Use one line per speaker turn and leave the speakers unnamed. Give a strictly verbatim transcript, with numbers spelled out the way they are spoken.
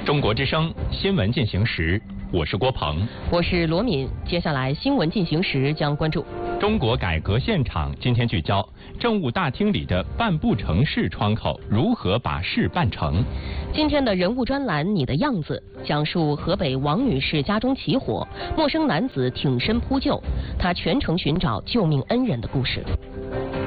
中国之声新闻进行时，我是郭鹏，
我是罗敏。接下来新闻进行时将关注
中国改革现场。今天聚焦政务大厅里的办不成事窗口，如何把事办成？
今天的人物专栏，你的样子，讲述河北王女士家中起火，陌生男子挺身扑救，她全程寻找救命恩人的故事。